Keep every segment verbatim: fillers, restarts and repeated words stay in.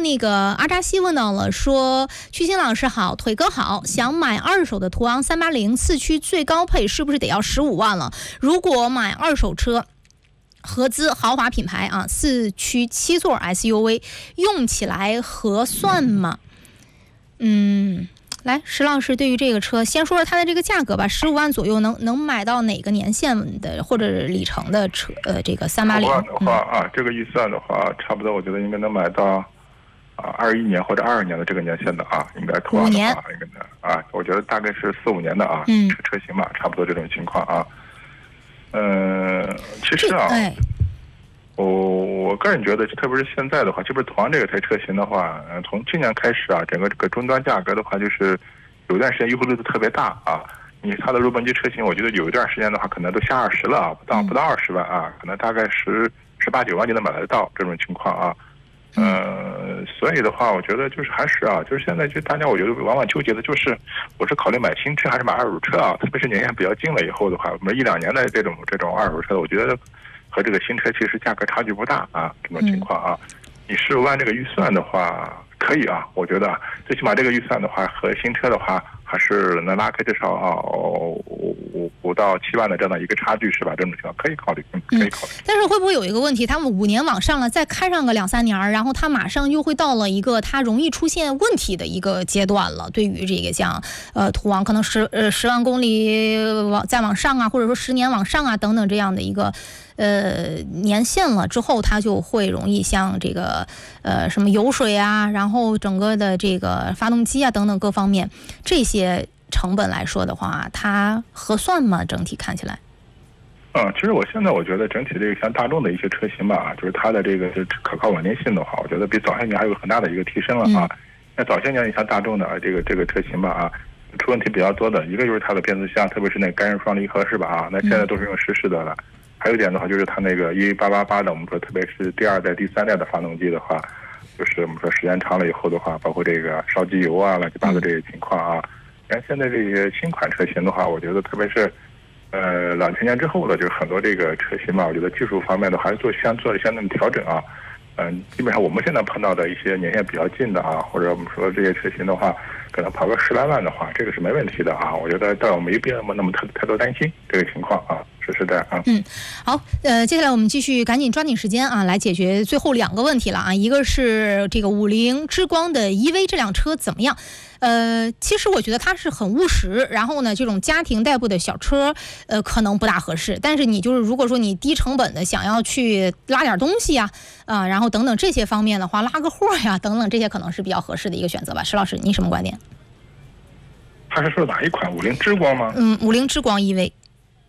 那个阿扎西问到了，说曲鑫老师好，腿哥好，想买二手的途昂三八零四驱最高配是不是得要十五万了？如果买二手车，合资豪华品牌啊，四驱七座 S U V 用起来合算吗？嗯。来，石老师，对于这个车，先说说它的这个价格吧，十五万左右能能买到哪个年限的或者里程的车？呃，这个三八零。 的话啊，这个预算的话，差不多，我觉得应该能买到啊二一年或者二二年的这个年限的啊，应该途昂的话，应该啊，我觉得大概是四五年的啊， 嗯， 车车型吧，差不多这种情况啊。嗯、呃，其实啊。 哎我我个人觉得，特别是现在的话，这边途昂这个台车型的话，呃，从去年开始啊，整个这个终端价格的话，就是有段时间优惠力度特别大啊。你它的入门级车型，我觉得有一段时间的话，可能都下二十了啊，不到不到二十万啊，可能大概十十八九万就能买得到这种情况啊。呃，所以的话，我觉得就是还是啊，就是现在就大家我觉得往往纠结的就是，我是考虑买新车还是买二手车啊？特别是年限比较近了以后的话，我们一两年的这种这种二手车，我觉得。和这个新车其实价格差距不大啊，这种情况啊，你十五万这个预算的话可以啊，我觉得最起码这个预算的话和新车的话还是能拉开至少啊五五五到七万的这样的一个差距是吧？这种情况可以考虑，嗯，可以考虑。 但是会不会有一个问题，他们五年往上了，再开上个两三年，然后他马上又会到了一个他容易出现问题的一个阶段了？对于这个像呃途昂可能十呃十万公里往再往上啊，或者说十年往上啊等等这样的一个。呃，年限了之后，它就会容易像这个呃什么油水啊，然后整个的这个发动机啊等等各方面这些成本来说的话，它合算吗？整体看起来？ 嗯，其实我现在我觉得整体这个像大众的一些车型吧，就是它的这个可靠稳定性的话，我觉得比早些年还有很大的一个提升了啊。那、嗯、早些年你像大众的这个这个车型吧啊，出问题比较多的一个就是它的变速箱，特别是那干式双离合是吧啊，那现在都是用湿式的了。嗯还有一点的话，就是它那个 E A 八八八的，我们说特别是第二代、第三代的发动机的话，就是我们说时间长了以后的话，包括这个烧机油啊、乱七八糟这些情况啊。像现在这些新款车型的话，我觉得特别是呃两千年之后的，就是很多这个车型吧，我觉得技术方面的还是做相做了相应的调整啊。嗯，基本上我们现在碰到的一些年限比较近的啊，或者我们说这些车型的话，可能跑个十来万的话，这个是没问题的啊。我觉得倒没必要那么太太多担心这个情况啊。是的啊， 嗯，好，呃，接下来我们继续赶紧抓紧时间啊，来解决最后两个问题了啊。一个是这个五菱之光的 E V 这辆车怎么样？呃，其实我觉得它是很务实，然后呢，这种家庭代步的小车，呃，可能不大合适。但是你就是如果说你低成本的想要去拉点东西呀，啊、呃，然后等等这些方面的话，拉个货呀，等等这些可能是比较合适的一个选择吧。石老师，您什么观点？ 他是说哪一款？五菱之光吗？ 嗯，五菱之光 E V。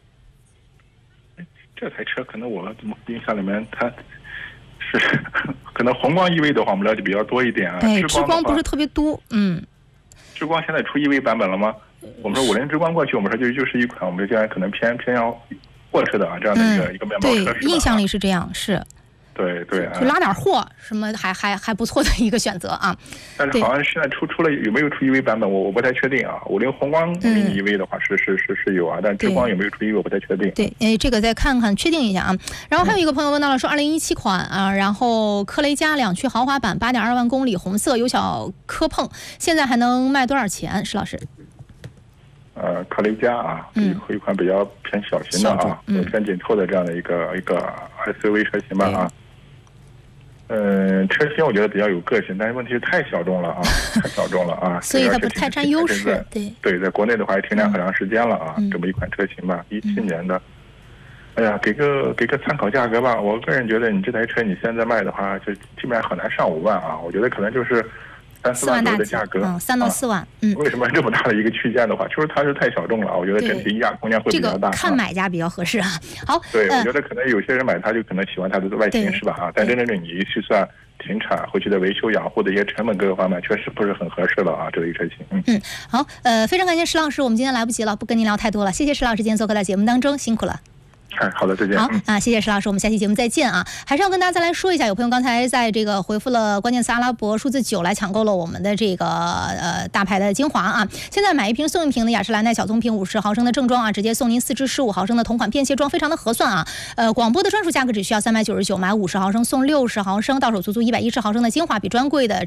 这台车可能我怎么印象里面它是可能宏光 E V 的话我们了解比较多一点啊。 对，之光不是特别多，嗯。 之光现在出 E V 版本了吗？我们说五菱之光过去，我们说就就是一款我们现在可能偏偏向货车的啊这样的一个、嗯、一个面包车。 对，印象里是这样，是。 对对啊， 就拉点货什么还还还不错的一个选择啊。 但是好像现在出出了有没有出 E V 版本，我我不太确定啊。五菱宏光 E V 的话是、嗯、是是是有啊，但之光有没有出 E V 我不太确定。 对，哎，这个再看看确定一下啊。然后还有一个朋友问到了说，二零一七款啊，然后科雷嘉两驱豪华版，八点二万公里，红色，有小磕碰，现在还能卖多少钱？石老师？ 呃，科雷嘉啊，嗯，一款比较偏小型的啊，嗯、偏紧凑的这样的一个一个 S U V 车型吧啊。嗯，车型我觉得比较有个性，但是问题是太小众了啊，太小众了啊， 所以它不太占优势。对对，在国内的话也停产很长时间了啊，嗯、这么一款车型吧，一七年的。哎呀，给个给个参考价格吧，我个人觉得你这台车你现在卖的话，就基本上很难上五万啊，我觉得可能就是。三四万左右的价格， 嗯，三到四万，嗯， 为什么这么大的一个区间的话，就是它是太小众了，我觉得整体溢价空间会比较大。 这个看买家比较合适啊。好， 对，我觉得可能有些人买它就可能喜欢它的外形是吧？啊，但真正你一去算停产后期的维修养护的一些成本各个方面，确实不是很合适了啊，这类车型。嗯嗯，好，呃，非常感谢石老师，我们今天来不及了，不跟您聊太多了，谢谢石老师今天做客在节目当中，辛苦了。 哎，好的，再见。 好啊，谢谢石老师，我们下期节目再见啊！还是要跟大家再来说一下，有朋友刚才在这个回复了关键词阿拉伯数字九来抢购了我们的这个呃大牌的精华啊！现在买一瓶送一瓶的雅诗兰黛小棕瓶五十毫升的正装啊，直接送您四支十五毫升的同款便携装，非常的合算啊！呃，广播的专属价格只需要三百九十九，买五十毫升送六十毫升，到手足足一百一十毫升的精华，比专柜的